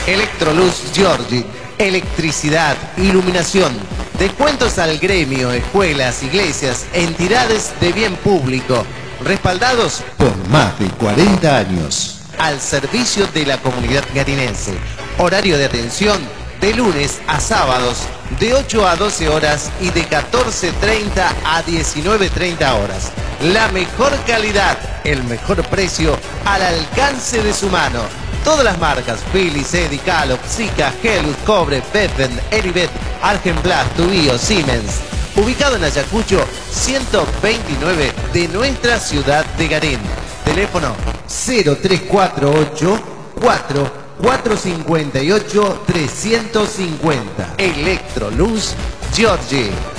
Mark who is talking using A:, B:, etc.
A: Electroluz Giorgi, electricidad, iluminación, descuentos al gremio, escuelas, iglesias, entidades de bien público, respaldados
B: por más de 40 años.
A: Al servicio de la comunidad garinense. Horario de atención de lunes a sábados de 8 a 12 horas y de 14:30 a 19:30 horas. La mejor calidad, el mejor precio al alcance de su mano. Todas las marcas, Philips, Eddy, Calop, Sika, Helus, Cobre, Bedben, Eribet, Argenplas, Tubío, Siemens. Ubicado en Ayacucho 129 de nuestra ciudad de Garín. Teléfono 0348 458 350. Electroluz Giorgi.